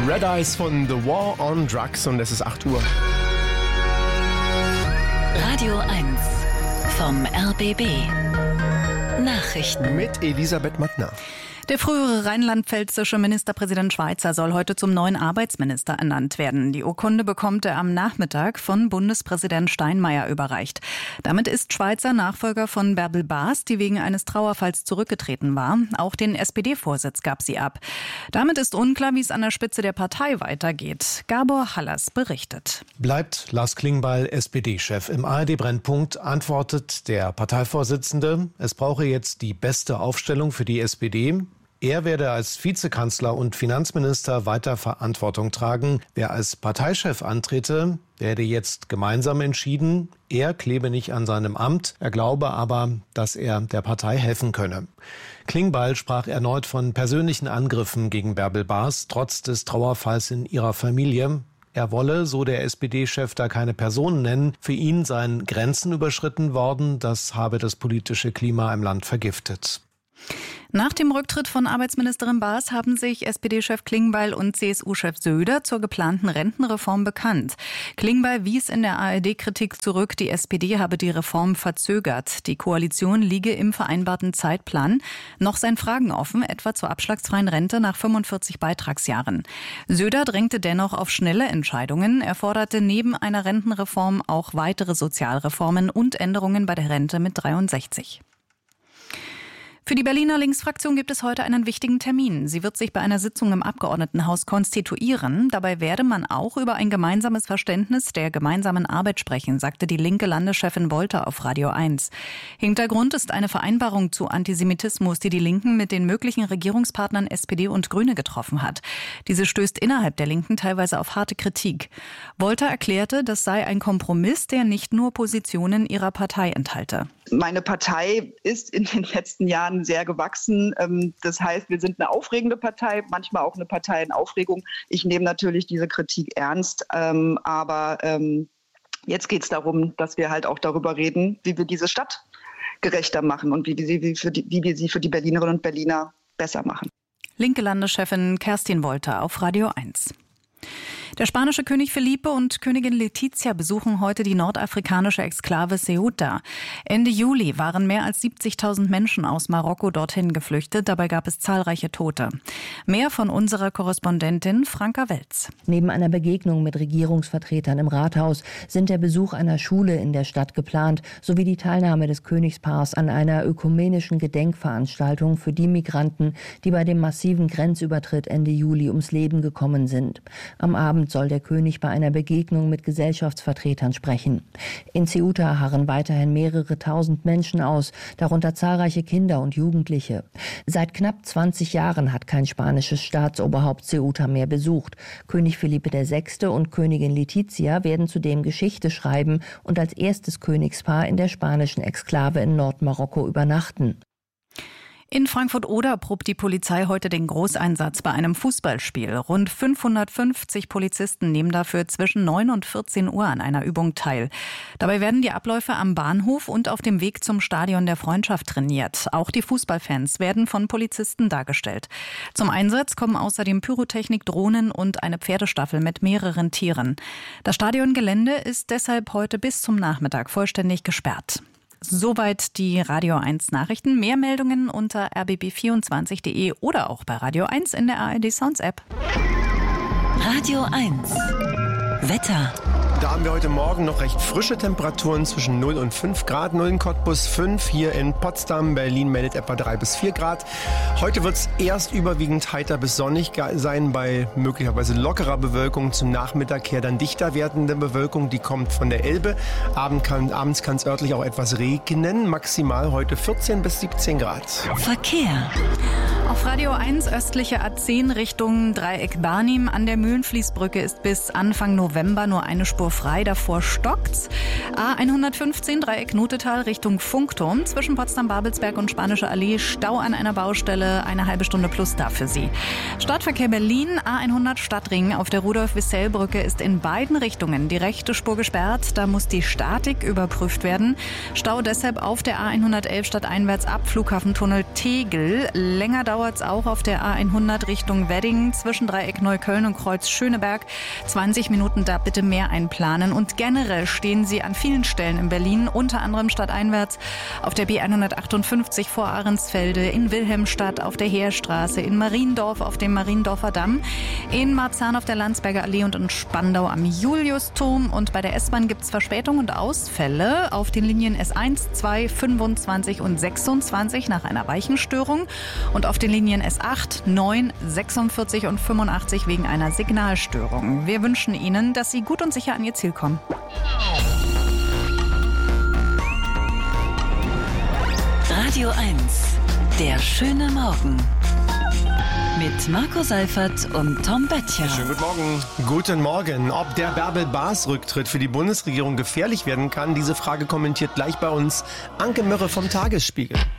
Red Eyes von The War on Drugs und es ist 8 Uhr. Radio 1 vom RBB. Nachrichten Mit Elisabeth Mattner. Der frühere rheinland-pfälzische Ministerpräsident Schweizer soll heute zum neuen Arbeitsminister ernannt werden. Die Urkunde bekommt er am Nachmittag von Bundespräsident Steinmeier überreicht. Damit ist Schweizer Nachfolger von Bärbel Baas, die wegen eines Trauerfalls zurückgetreten war. Auch den SPD-Vorsitz gab sie ab. Damit ist unklar, wie es an der Spitze der Partei weitergeht. Gabor Hallers berichtet. Bleibt Lars Klingbeil SPD-Chef. Im ARD-Brennpunkt antwortet der Parteivorsitzende, es brauche jetzt die beste Aufstellung für die SPD. Er werde als Vizekanzler und Finanzminister weiter Verantwortung tragen. Wer als Parteichef antrete, werde jetzt gemeinsam entschieden. Er klebe nicht an seinem Amt. Er glaube aber, dass er der Partei helfen könne. Klingbeil sprach erneut von persönlichen Angriffen gegen Bärbel Baas, trotz des Trauerfalls in ihrer Familie. Er wolle, so der SPD-Chef, da keine Personen nennen. Für ihn seien Grenzen überschritten worden. Das habe das politische Klima im Land vergiftet. Nach dem Rücktritt von Arbeitsministerin Baas haben sich SPD-Chef Klingbeil und CSU-Chef Söder zur geplanten Rentenreform bekannt. Klingbeil wies in der ARD-Kritik zurück, die SPD habe die Reform verzögert. Die Koalition liege im vereinbarten Zeitplan. Noch seien Fragen offen, etwa zur abschlagsfreien Rente nach 45 Beitragsjahren. Söder drängte dennoch auf schnelle Entscheidungen. Er forderte neben einer Rentenreform auch weitere Sozialreformen und Änderungen bei der Rente mit 63. Für die Berliner Linksfraktion gibt es heute einen wichtigen Termin. Sie wird sich bei einer Sitzung im Abgeordnetenhaus konstituieren. Dabei werde man auch über ein gemeinsames Verständnis der gemeinsamen Arbeit sprechen, sagte die linke Landeschefin Wolter auf Radio 1. Hintergrund ist eine Vereinbarung zu Antisemitismus, die die Linken mit den möglichen Regierungspartnern SPD und Grüne getroffen hat. Diese stößt innerhalb der Linken teilweise auf harte Kritik. Wolter erklärte, das sei ein Kompromiss, der nicht nur Positionen ihrer Partei enthalte. Meine Partei ist in den letzten Jahren sehr gewachsen. Das heißt, wir sind eine aufregende Partei, manchmal auch eine Partei in Aufregung. Ich nehme natürlich diese Kritik ernst, aber jetzt geht es darum, dass wir halt auch darüber reden, wie wir diese Stadt gerechter machen und wie wir sie für die Berlinerinnen und Berliner besser machen. Linke Landeschefin Kerstin Wolter auf Radio 1. Der spanische König Felipe und Königin Letizia besuchen heute die nordafrikanische Exklave Ceuta. Ende Juli waren mehr als 70.000 Menschen aus Marokko dorthin geflüchtet. Dabei gab es zahlreiche Tote. Mehr von unserer Korrespondentin Franka Welz. Neben einer Begegnung mit Regierungsvertretern im Rathaus sind der Besuch einer Schule in der Stadt geplant, sowie die Teilnahme des Königspaars an einer ökumenischen Gedenkveranstaltung für die Migranten, die bei dem massiven Grenzübertritt Ende Juli ums Leben gekommen sind. Am Abend soll der König bei einer Begegnung mit Gesellschaftsvertretern sprechen. In Ceuta harren weiterhin mehrere tausend Menschen aus, darunter zahlreiche Kinder und Jugendliche. Seit knapp 20 Jahren hat kein spanisches Staatsoberhaupt Ceuta mehr besucht. König Felipe VI. Und Königin Letizia werden zudem Geschichte schreiben und als erstes Königspaar in der spanischen Exklave in Nordmarokko übernachten. In Frankfurt-Oder probt die Polizei heute den Großeinsatz bei einem Fußballspiel. Rund 550 Polizisten nehmen dafür zwischen 9 und 14 Uhr an einer Übung teil. Dabei werden die Abläufe am Bahnhof und auf dem Weg zum Stadion der Freundschaft trainiert. Auch die Fußballfans werden von Polizisten dargestellt. Zum Einsatz kommen außerdem Pyrotechnik, Drohnen und eine Pferdestaffel mit mehreren Tieren. Das Stadiongelände ist deshalb heute bis zum Nachmittag vollständig gesperrt. Soweit die Radio 1 Nachrichten. Mehr Meldungen unter rbb24.de oder auch bei Radio 1 in der ARD Sounds App. Radio 1 Wetter. Da haben wir heute Morgen noch recht frische Temperaturen zwischen 0 und 5 Grad. 0 in Cottbus, 5 hier in Potsdam. Berlin meldet etwa 3 bis 4 Grad. Heute wird es erst überwiegend heiter bis sonnig sein bei möglicherweise lockerer Bewölkung. Zum Nachmittag her dann dichter werdende Bewölkung, die kommt von der Elbe. Abends kann es örtlich auch etwas regnen. Maximal heute 14 bis 17 Grad. Verkehr. Auf Radio 1 östliche A10 Richtung Dreieck Barnim an der Mühlenfließbrücke ist bis Anfang November nur eine Spur frei, davor stockt's. A115 Dreieck Notetal Richtung Funkturm zwischen Potsdam-Babelsberg und Spanische Allee, Stau an einer Baustelle, eine halbe Stunde plus da für Sie. Stadtverkehr Berlin, A100 Stadtring auf der Rudolf-Wissell-Brücke ist in beiden Richtungen die rechte Spur gesperrt, da muss die Statik überprüft werden. Stau deshalb auf der A111 stadteinwärts ab Flughafentunnel Tegel. Länger dauert dauert es auch auf der A100 Richtung Wedding zwischen Dreieck Neukölln und Kreuz Schöneberg. 20 Minuten, da bitte mehr einplanen. Und generell stehen Sie an vielen Stellen in Berlin, unter anderem stadteinwärts auf der B158 vor Ahrensfelde, in Wilhelmstadt auf der Heerstraße, in Mariendorf auf dem Mariendorfer Damm, in Marzahn auf der Landsberger Allee und in Spandau am Juliusturm. Und bei der S-Bahn gibt es Verspätungen und Ausfälle auf den Linien S1, 2, 25 und 26 nach einer Weichenstörung und auf den Linien S8, 9, 46 und 85 wegen einer Signalstörung. Wir wünschen Ihnen, dass Sie gut und sicher an Ihr Ziel kommen. Radio 1, der schöne Morgen. Mit Marco Seifert und Tom Böttcher. Schönen guten Morgen. Guten Morgen. Ob der Bärbel-Baas-Rücktritt für die Bundesregierung gefährlich werden kann, diese Frage kommentiert gleich bei uns Anke Mürre vom Tagesspiegel.